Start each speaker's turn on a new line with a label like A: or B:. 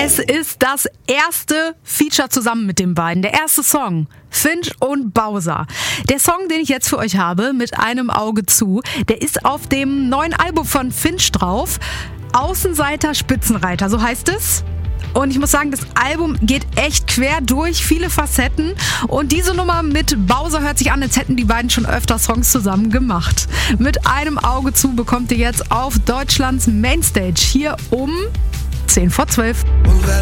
A: Es ist das erste Feature zusammen mit den beiden. Der erste Song. Finch und Bowser. Der Song, den ich jetzt für euch habe, mit einem Auge zu, der ist auf dem neuen Album von Finch drauf. Außenseiter, Spitzenreiter, so heißt es. Und ich muss sagen, das Album geht echt quer durch, viele Facetten. Und diese Nummer mit Bowser hört sich an, als hätten die beiden schon öfter Songs zusammen gemacht. Mit einem Auge zu bekommt ihr jetzt auf Deutschlands Mainstage hier um 10 vor 12.
B: Und wer